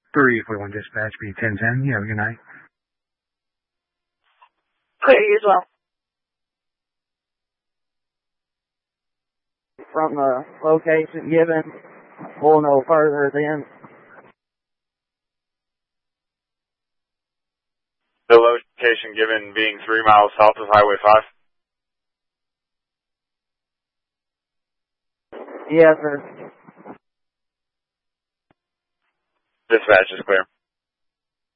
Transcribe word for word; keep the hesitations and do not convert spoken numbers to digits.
three forty-one dispatch, B ten ten. You have a good night. Clear you as well. From the location given, we'll no further than. The location given being three miles south of Highway five. Yes, sir. Dispatch is clear.